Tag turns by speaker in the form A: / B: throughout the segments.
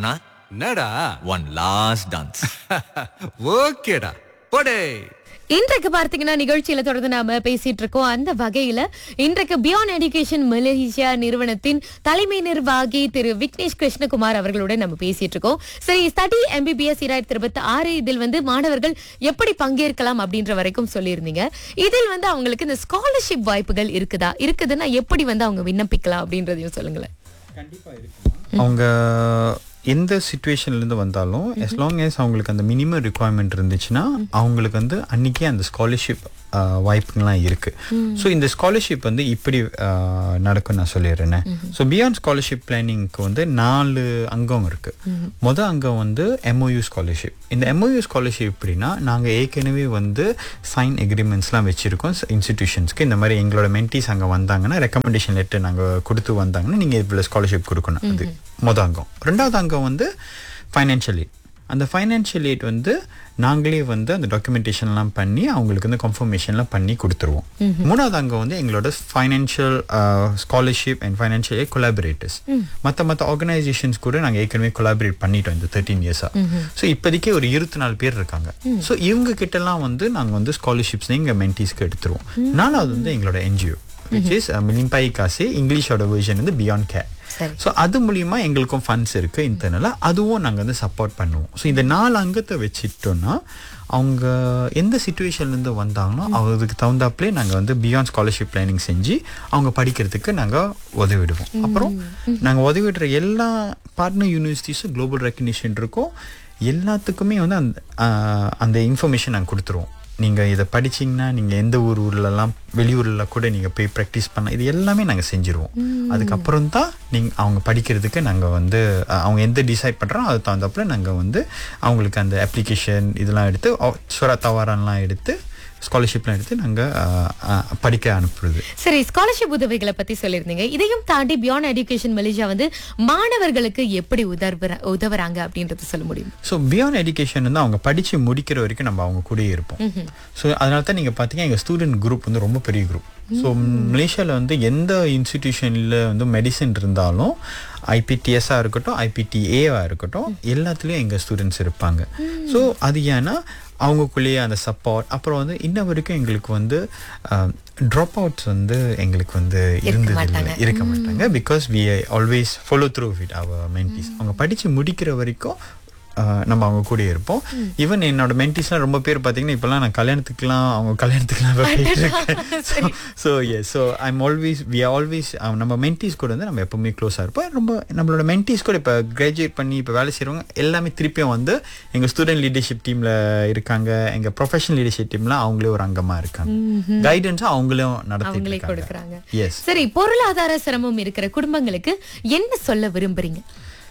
A: அண்ணா
B: என்னடா
A: one last dance.
B: ஓகேடா போடே.
C: இன்றைக்கு பார்த்தீங்கன்னா நிகழ்ச்சியில தொடர்ந்து நாம பேசிட்டு இருக்கோம். அந்த வகையில இன்றைக்கு பியாண்ட் எஜுகேஷன் மலேசியா நிறுவனத்தின் தலைமை நிர்வாகி திரு விக்னேஷ் கிருஷ்ணகுமார் அவர்களோட நம்ம பேசிட்டு இருக்கோம். சரி, ஸ்டடி MBBS 2026 இதில் மாணவர்கள் எப்படி பங்கேற்கலாம் அப்படின்ற வரைக்கும் சொல்லியிருந்தீங்க. இதில் அவங்களுக்கு இந்த ஸ்காலர்ஷிப் வாய்ப்புகள் இருக்குதுன்னா எப்படி அவங்க விண்ணப்பிக்கலாம் அப்படின்றதையும் சொல்லுங்களேன்.
D: அவங்க எந்த சிச்சுவேஷன்லேருந்து வந்தாலும் as long as அவங்களுக்கு அந்த மினிமம் ரிக்குவயர்மெண்ட் இருந்துச்சுன்னா அவங்களுக்கு அன்றைக்கே அந்த ஸ்காலர்ஷிப் வாய்ப்புங்கள்லாம் இருக்குது. ஸோ இந்த ஸ்காலர்ஷிப் இப்படி நடக்கும் நான் சொல்லிடுறேன். ஸோ பியாண்ட் ஸ்காலர்ஷிப் பிளானிங்க்கு 4 அங்கம் இருக்குது. மொதல் அங்கம் MOU ஸ்காலர்ஷிப். இந்த MOU ஸ்காலர்ஷிப் எப்படின்னா, நாங்கள் ஏற்கனவே சைன் எக்ரிமெண்ட்ஸ்லாம் வச்சுருக்கோம் இன்ஸ்டிடியூஷன்ஸ்க்கு. இந்த மாதிரி எங்களோட மென்டீஸ் அங்கே வந்தாங்கன்னா ரெக்கமெண்டேஷன் லெட்டர் நாங்கள் கொடுத்து வந்தாங்கன்னா நீங்கள் இவ்வளோ ஸ்காலர்ஷிப் கொடுக்கணும். அது மொதல் அங்கம். ரெண்டாவது அங்கம் ஃபைனான்ஷியல் எய்ட். அந்த ஃபைனான்ஷியல் எய்ட் நாங்களே அந்த டாக்குமெண்டேஷன்லாம் பண்ணி அவங்களுக்கு கன்ஃபர்மேஷன்லாம் பண்ணி கொடுத்துருவோம். மூணாவது அங்கம் எங்களோட financial scholarship and financial eight collaborators. மற்ற ஆர்கனைசேஷன்ஸ் கூட நாங்கள் ஏற்கனவே கொலாபரேட் பண்ணிட்டோம் இந்த 13 இயர்ஸாக. ஸோ இப்போதைக்கே ஒரு 24 பேர் இருக்காங்க. ஸோ இவங்க கிட்டலாம் நாங்கள் ஸ்காலர்ஷிப்ஸ் இங்கே மென்டீஸ்க்கு எடுத்துருவோம். நாலாவது எங்களோட NGO which is மிலிம்பாய் காசே, இங்கிலீஷோட வெர்ஷன் பியாண்ட் கேர். ஸோ அது மூலியமா எங்களுக்கும் ஃபண்ட்ஸ் இருக்குது இன்டர்னலாக, அதுவும் நாங்கள் சப்போர்ட் பண்ணுவோம். ஸோ இந்த 4 அங்கத்தை வச்சுட்டோன்னா அவங்க எந்த சிச்சுவேஷன்லேருந்து வந்தாங்களோ அதுக்கு தகுந்தாப்புலே நாங்கள் பியாண்ட் ஸ்காலர்ஷிப் பிளானிங் செஞ்சு அவங்க படிக்கிறதுக்கு நாங்கள் உதவிடுவோம். அப்புறம் நாங்கள் உதவிடுற எல்லா பார்ட்னர் யூனிவர்சிட்டிஸும் குளோபல் ரெக்கக்னிஷன் இருக்கும். எல்லாத்துக்குமே அந்த இன்ஃபர்மேஷன் நாங்கள் கொடுத்துருவோம். நீங்கள் இதை படிச்சிங்கன்னா நீங்கள் எந்த ஊர்லலாம் வெளியூரில் கூட நீங்கள் போய் ப்ராக்டிஸ் பண்ண, இது எல்லாமே நாங்கள் செஞ்சுருவோம். அதுக்கப்புறம் தான் அவங்க படிக்கிறதுக்கு நாங்கள் அவங்க எந்த டிசைட் பண்ணுறோம் அது தகுந்தாப்புல நாங்கள் அவங்களுக்கு அந்த அப்ளிகேஷன் இதெல்லாம் எடுத்து தவாரெல்லாம் எடுத்து ஸ்காலர்ஷிப்லாம் எடுத்து நாங்கள் படிக்க அனுப்புறது.
C: சரி, ஸ்காலர்ஷிப் உதவிகளை பற்றி சொல்லியிருந்தீங்க. இதையும் தாண்டி பியாண்ட் எஜுகேஷன் மலேசியா மாணவர்களுக்கு எப்படி உதவுறாங்க அப்படின்றத சொல்ல முடியும்?
D: ஸோ பியாண்ட் எஜுகேஷன் அவங்க படித்து முடிக்கிற வரைக்கும் நம்ம அவங்க கூட இருப்போம். ஸோ அதனால தான் நீங்கள் பார்த்தீங்கன்னா எங்கள் ஸ்டூடெண்ட் குரூப் ரொம்ப பெரிய குரூப். ஸோ மலேசியாவில் எந்த இன்ஸ்டிடியூஷனில் மெடிசன் இருந்தாலும் IPTS-ஆக இருக்கட்டும் IPTA-வாக இருக்கட்டும் எல்லாத்துலேயும் எங்கள் ஸ்டூடெண்ட்ஸ் இருப்பாங்க. ஸோ அது ஏன்னா அவங்களுக்குள்ளேயே அந்த சப்போர்ட். அப்புறம் இன்ன வரைக்கும் எங்களுக்கு ட்ராப் அவுட்ஸ் எங்களுக்கு இருக்க மாட்டாங்க. Because we always follow through with our மென்டீஸ். அவங்க படித்து முடிக்கிற வரைக்கும் நம்ம அவங்க கூட இருப்போம். ஈவன் என்னோட மென்டீஸ்லாம் ரொம்ப பேர் பார்த்தீங்கன்னா இப்போலாம் நான் அவங்க கல்யாணத்துக்குலாம் போயிட்டு இருக்கேன். So S, so we are always நம்ம மென்டீஸ் கூட நம்ம எப்பவுமே க்ளோஸாக இருப்போம். ரொம்ப நம்மளோட மென்டீஸ் கூட இப்போ கிராஜுவேட் பண்ணி இப்போ வேலை செய்கிறவங்க எல்லாமே திருப்பியும் எங்கள் ஸ்டூடெண்ட் லீடர்ஷிப் டீமில் இருக்காங்க. எங்கள் ப்ரொஃபஷனல் லீடர்ஷிப் டீமில் அவங்களே ஒரு அங்கமாக இருக்காங்க. கைடன்ஸாக அவங்களும் நடத்தி
C: கொடுக்குறாங்க.
D: எஸ்.
C: சரி, பொருளாதார சிரமம் இருக்கிற குடும்பங்களுக்கு என்ன சொல்ல விரும்புறீங்க?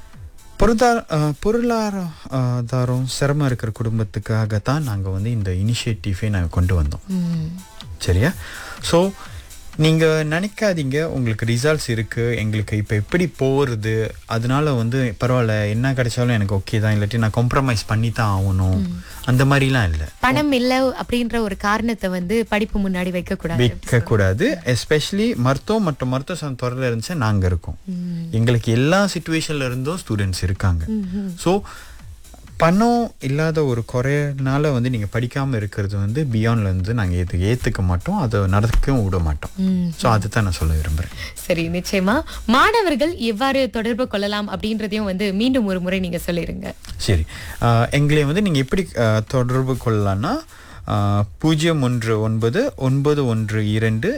D: பொருளாதாரம் சிரமம் இருக்கிற குடும்பத்துக்காகத்தான் நாங்கள் இந்த இனிஷியேட்டிவை நாங்கள் கொண்டு வந்தோம். சரியா? ஸோ நீங்கள் நினைக்காதீங்க உங்களுக்கு ரிசல்ட்ஸ் இருக்குது, எங்களுக்கு இப்போ எப்படி போகிறது, அதனால பரவாயில்ல என்ன கிடைச்சாலும் எனக்கு ஓகே தான், இல்லாட்டி நான் காம்ப்ரமைஸ் பண்ணி தான் ஆகணும், அந்த மாதிரிலாம் இல்லை.
C: பணம் இல்லை அப்படின்ற ஒரு காரணத்தை படிப்பு முன்னாடி வைக்கக்கூடாது.
D: எஸ்பெஷலி மருத்துவம் மற்றும் மருத்துவ துறையில் இருந்துச்சு நாங்கள் இருக்கோம். எங்களுக்கு எல்லா சிச்சுவேஷன்ல இருந்தும் ஸ்டூடெண்ட்ஸ் இருக்காங்க. ஸோ பணம் இல்லாத ஒரு குறையினால நீங்கள் படிக்காமல் இருக்கிறது பியாண்ட்லேருந்து நாங்கள் ஏற்றுக்க மாட்டோம், அதை நடக்கவும் விட மாட்டோம். ஸோ அதுதான் நான் சொல்ல விரும்புகிறேன்.
C: சரி, நிச்சயமா மாணவர்கள் எவ்வாறு தொடர்பு கொள்ளலாம் அப்படின்றதையும் மீண்டும் ஒரு முறை நீங்கள் சொல்லிடுங்க.
D: சரி, எங்களை நீங்கள் எப்படி தொடர்பு கொள்ளலாம்னா 0199112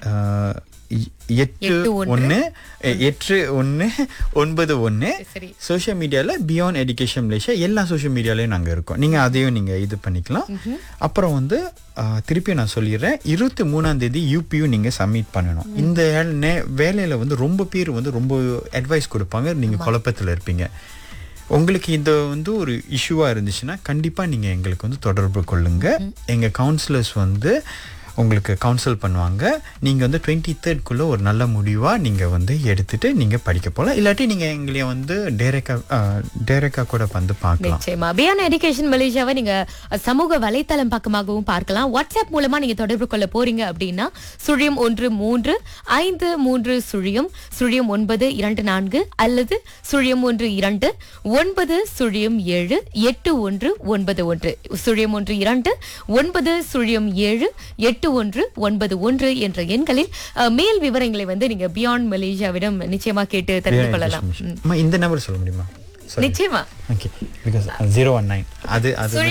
D: 8191 சோஷியல் மீடியாவில் பியாண்ட் எஜுகேஷன் மலேசியா எல்லா சோஷியல் மீடியாலையும் நாங்கள் இருக்கோம். நீங்கள் அதையும் நீங்கள் இது பண்ணிக்கலாம். அப்புறம் திருப்பி நான் சொல்லிடுறேன், 23ஆம் தேதி UPU நீங்கள் சப்மிட் பண்ணணும். இந்த வேலையில் ரொம்ப பேர் ரொம்ப அட்வைஸ் கொடுப்பாங்க. நீங்கள் குழப்பத்தில் இருப்பீங்க. உங்களுக்கு இந்த ஒரு இஷ்யூவாக இருந்துச்சுன்னா கண்டிப்பாக நீங்கள் எங்களுக்கு தொடர்பு கொள்ளுங்க. எங்கள் கவுன்சிலர்ஸ் உங்களுக்கு கவுன்சில் பண்ணுவாங்க. நீங்க வந்து 23rd ஒரு நல்ல முடிவா நீங்க வந்து எடுத்துட்டு நீங்க படிக்க போலாம். இல்லாட்டி நீங்க எங்களைய வந்து டைரக்டா கூட வந்து பார்க்கலாம்.
C: நிச்சயமா பியாண்ட் எஜுகேஷன் மலேசியாவை நீங்க சமூக வலைத்தளம் பக்கமாகவும் பார்க்கலாம். வாட்ஸ்அப் மூலமா நீங்க தொடர்பு கொள்ள போறீங்க அப்படின்னா 0135000924 அல்லது 0129078191 0129078191 என்ற எண்களில் மேல் விவரங்களை வந்து நீங்க பியாண்ட் மலேசியாவிடம் நிச்சயமா கேட்டு தெரிந்து கொள்ளலாம்.
D: இந்த நம்பர் சொல்ல முடியுமா?
C: நிச்சயமா.
D: ஓகே, பிகாஸ் 019 அது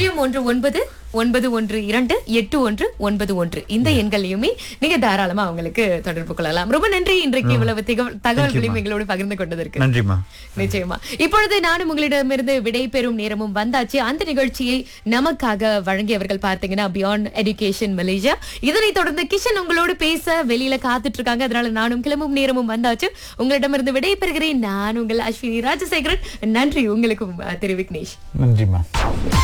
C: 0119112891 இந்த எண்களையுமே நீங்க தாராளமா அவங்களுக்கு தொடர்பு கொள்ளலாம். ரொம்ப நன்றி இன்றைக்கு இவ்வளவு தகவல்களையும் எங்களோடு பகிர்ந்து கொண்டதற்கு.
D: நன்றிமா.
C: நிச்சயமா. இப்பொழுது நானும் உங்களிடமிருந்து விடை பெறும் நேரமும் வந்தாச்சு. அந்த நிகழ்ச்சியை நமக்காக வழங்கியவர்கள் பார்த்தீங்கன்னா பியாண்ட் எஜுகேஷன் மலேசியா. இதனைத் தொடர்ந்து கிஷன் உங்களோடு பேச வெளியில காத்துட்டு இருக்காங்க. அதனால நானும் கிளம்பும் நேரமும் வந்தாச்சு. உங்களிடமிருந்து விடை பெறுகிறேன். நான் உங்கள் அஸ்வினி ராஜசேகரன். நன்றி உங்களுக்கும் திரு விக்னேஷ்.
D: நன்றிமா.